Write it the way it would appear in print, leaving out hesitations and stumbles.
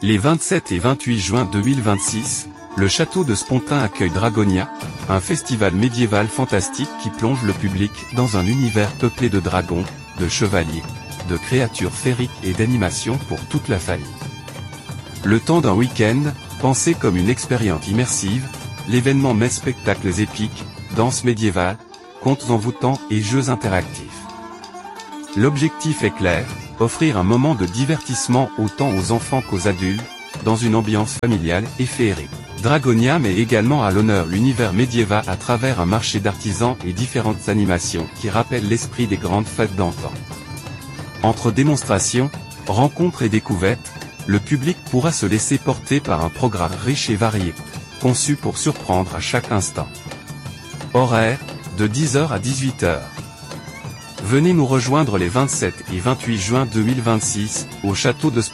Les 27 et 28 juin 2026, le château de Spontin accueille Dragonia, un festival médiéval fantastique qui plonge le public dans un univers peuplé de dragons, de chevaliers, de créatures féeriques et d'animations pour toute la famille. Le temps d'un week-end, pensé comme une expérience immersive, l'événement met spectacles épiques, danses médiévales, contes envoûtants et jeux interactifs. L'objectif est clair, offrir un moment de divertissement autant aux enfants qu'aux adultes, dans une ambiance familiale et féerique. Dragonia met également à l'honneur l'univers médiéval à travers un marché d'artisans et différentes animations qui rappellent l'esprit des grandes fêtes d'antan. Entre démonstrations, rencontres et découvertes, le public pourra se laisser porter par un programme riche et varié, conçu pour surprendre à chaque instant. Horaire, de 10h à 18h. Venez nous rejoindre les 27 et 28 juin 2026, au château de Spontin.